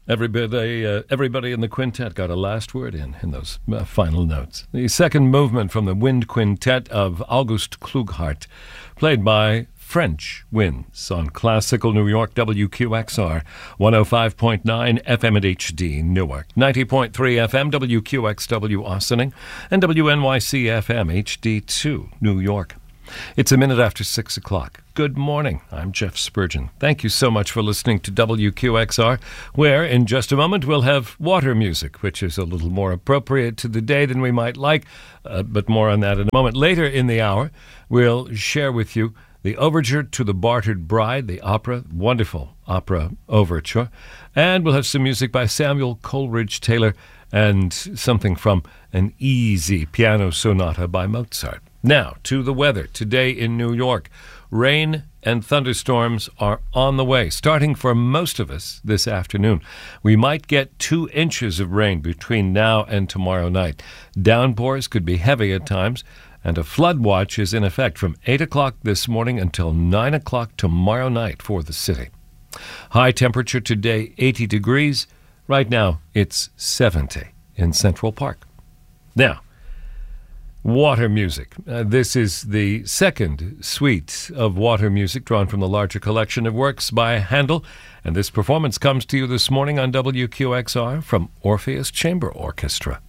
Everybody in the quintet got a last word in those final notes. The second movement from the Wind Quintet of August Klughart, played by French Winds on Classical New York, WQXR, 105.9 FM at HD Newark, 90.3 FM WQXW Ossining, and WNYC FM HD2 New York. It's a minute after 6 o'clock. Good morning. I'm Jeff Spurgeon. Thank you so much for listening to WQXR, where in just a moment we'll have water music, which is a little more appropriate to the day than we might like, but more on that in a moment. Later in the hour, we'll share with you the Overture to the Bartered Bride, the opera, wonderful opera overture, and we'll have some music by Samuel Coleridge Taylor and something from an easy piano sonata by Mozart. Now, to the weather. Today in New York, rain and thunderstorms are on the way, starting for most of us this afternoon. We might get 2 inches of rain between now and tomorrow night. Downpours could be heavy at times, and a flood watch is in effect from 8 o'clock this morning until 9 o'clock tomorrow night for the city. High temperature today, 80 degrees. Right now, it's 70 in Central Park. Now, water music. This is the second suite of water music drawn from the larger collection of works by Handel, and this performance comes to you this morning on WQXR from Orpheus Chamber Orchestra.